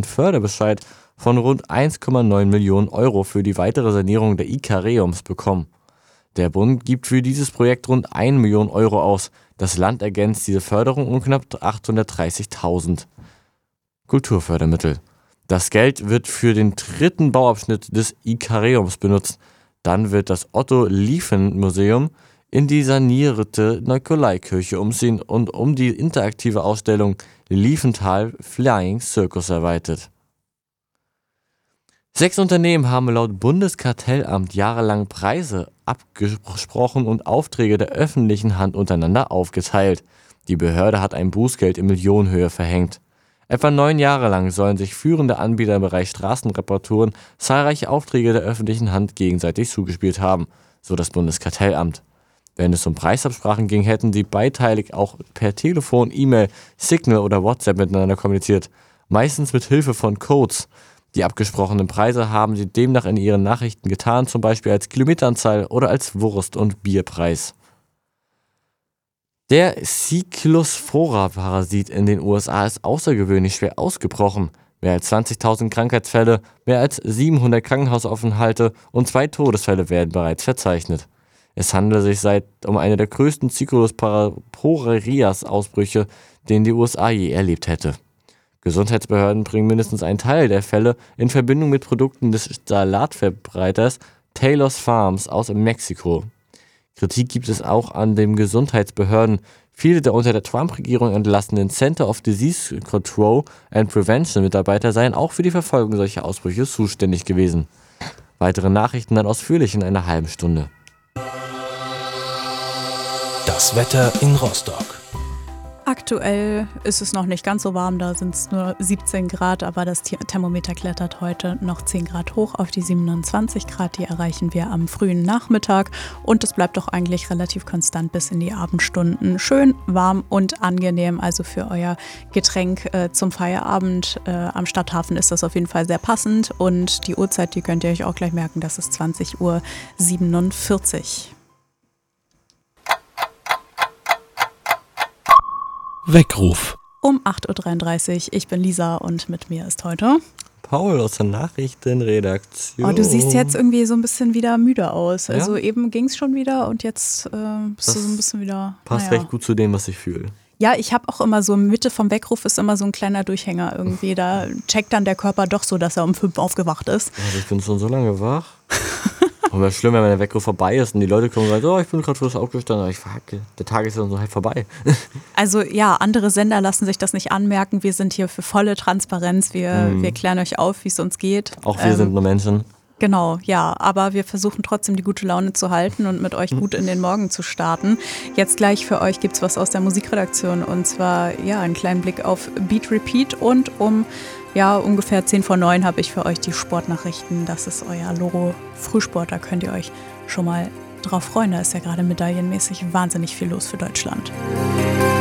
Förderbescheid von rund 1,9 Millionen Euro für die weitere Sanierung der Ikareums bekommen. Der Bund gibt für dieses Projekt rund 1 Million Euro aus. Das Land ergänzt diese Förderung um knapp 830.000 Kulturfördermittel. Das Geld wird für den dritten Bauabschnitt des Ikareums benutzt. Dann wird das Otto-Liefen-Museum in die sanierte Nikolaikirche umziehen und um die interaktive Ausstellung Liefental Flying Circus erweitert. 6 Unternehmen haben laut Bundeskartellamt jahrelang Preise abgesprochen und Aufträge der öffentlichen Hand untereinander aufgeteilt. Die Behörde hat ein Bußgeld in Millionenhöhe verhängt. Etwa 9 Jahre lang sollen sich führende Anbieter im Bereich Straßenreparaturen zahlreiche Aufträge der öffentlichen Hand gegenseitig zugespielt haben, so das Bundeskartellamt. Wenn es um Preisabsprachen ging, hätten sie beiteilig auch per Telefon, E-Mail, Signal oder WhatsApp miteinander kommuniziert, meistens mit Hilfe von Codes. Die abgesprochenen Preise haben sie demnach in ihren Nachrichten getan, zum Beispiel als Kilometeranzahl oder als Wurst- und Bierpreis. Der Cyclospora-Parasit in den USA ist außergewöhnlich schwer ausgebrochen. Mehr als 20.000 Krankheitsfälle, mehr als 700 Krankenhausaufenthalte und 2 Todesfälle werden bereits verzeichnet. Es handelt sich um eine der größten Cyclospora-Ausbrüche, den die USA je erlebt hätte. Gesundheitsbehörden bringen mindestens einen Teil der Fälle in Verbindung mit Produkten des Salatverbreiters Taylor's Farms aus Mexiko. Kritik gibt es auch an den Gesundheitsbehörden. Viele der unter der Trump-Regierung entlassenen Center of Disease Control and Prevention Mitarbeiter seien auch für die Verfolgung solcher Ausbrüche zuständig gewesen. Weitere Nachrichten dann ausführlich in einer halben Stunde. Das Wetter in Rostock. Aktuell ist es noch nicht ganz so warm, da sind es nur 17 Grad, aber das Thermometer klettert heute noch 10 Grad hoch auf die 27 Grad, die erreichen wir am frühen Nachmittag und es bleibt auch eigentlich relativ konstant bis in die Abendstunden. Schön, warm und angenehm, also für euer Getränk zum Feierabend am Stadthafen ist das auf jeden Fall sehr passend und die Uhrzeit, die könnt ihr euch auch gleich merken, das ist 20:47 Uhr. Weckruf. Um 8:33 Uhr. Ich bin Lisa und mit mir ist heute Paul aus der Nachrichtenredaktion. Oh, du siehst jetzt irgendwie so ein bisschen wieder müde aus. Also eben ging es schon wieder und jetzt bist du so ein bisschen wieder... Passt recht gut zu dem, was ich fühle. Ja, ich habe auch immer so in Mitte vom Weckruf ist immer so ein kleiner Durchhänger irgendwie. Da checkt dann der Körper doch so, dass er um 5 aufgewacht ist. Also ich bin schon so lange wach. Und wäre schlimm, wenn der Weckruf vorbei ist und die Leute kommen und sagen, oh, ich bin gerade frisch aufgestanden. Aber ich verhacke, der Tag ist dann so halt vorbei. Also ja, andere Sender lassen sich das nicht anmerken. Wir sind hier für volle Transparenz. Wir klären euch auf, wie es uns geht. Auch wir sind nur Menschen. Genau, ja, aber wir versuchen trotzdem die gute Laune zu halten und mit euch gut in den Morgen zu starten. Jetzt gleich für euch gibt's was aus der Musikredaktion und zwar ja einen kleinen Blick auf Beat Repeat und um ungefähr 8:50 habe ich für euch die Sportnachrichten. Das ist euer Logo Frühsport, da könnt ihr euch schon mal drauf freuen. Da ist ja gerade medaillenmäßig wahnsinnig viel los für Deutschland.